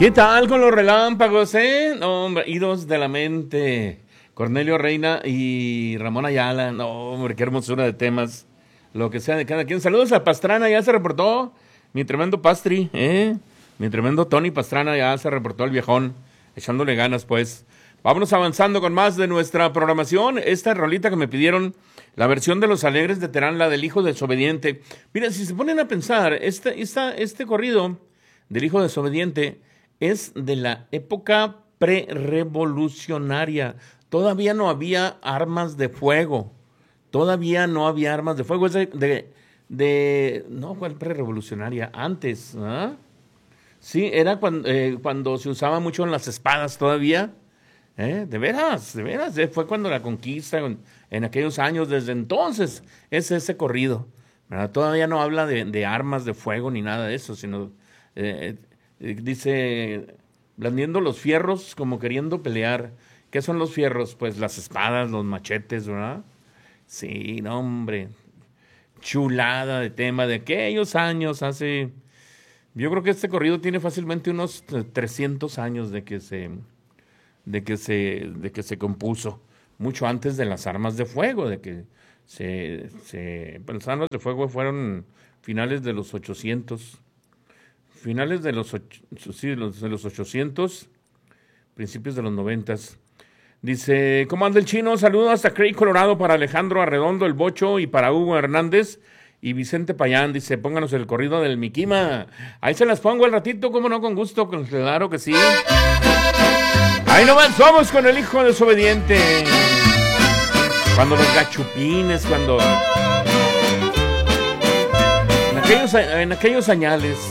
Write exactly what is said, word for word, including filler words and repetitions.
¿Qué tal con los relámpagos, eh? No, hombre, idos de la mente. Cornelio Reina y Ramón Ayala. No, hombre, qué hermosura de temas. Lo que sea de cada quien. Saludos a Pastrana, ya se reportó. Mi tremendo Pastri, ¿eh? Mi tremendo Tony Pastrana ya se reportó, el viejón. Echándole ganas, pues. Vámonos avanzando con más de nuestra programación. Esta rolita que me pidieron, la versión de Los Alegres de Terán, la del Hijo Desobediente. Mira, si se ponen a pensar, este, esta, este corrido del Hijo Desobediente es de la época pre-revolucionaria. Todavía no había armas de fuego. Todavía no había armas de fuego. Es de, de, de no, ¿cuál pre-revolucionaria? Antes, ¿ah? Sí, era cuando, eh, cuando se usaba mucho en las espadas todavía. ¿Eh? De veras, de veras. Eh, fue cuando la conquista, en, en aquellos años, desde entonces, es ese corrido. ¿Verdad? Todavía no habla de, de armas de fuego ni nada de eso, sino... Eh, dice, blandiendo los fierros como queriendo pelear. ¿Qué son los fierros? Pues las espadas, los machetes, ¿verdad? Sí, no, hombre. Chulada de tema de aquellos años, hace... Yo creo que este corrido tiene fácilmente unos trescientos años de que se, de que se, de que se compuso. Mucho antes de las armas de fuego, de que se... se pues las armas de fuego fueron finales de los ochocientos... Finales de los, sí, los, de los ochocientos, principios de los noventas. Dice, ¿cómo anda el chino? Saludos hasta Cray, Colorado, para Alejandro Arredondo, el Bocho, y para Hugo Hernández y Vicente Payán. Dice, pónganos el corrido del Miquima. Ahí se las pongo al ratito, cómo no, con gusto, claro que sí. Ahí nomás vamos con el Hijo Desobediente. Cuando los gachupines, cuando... En aquellos, en aquellos añales...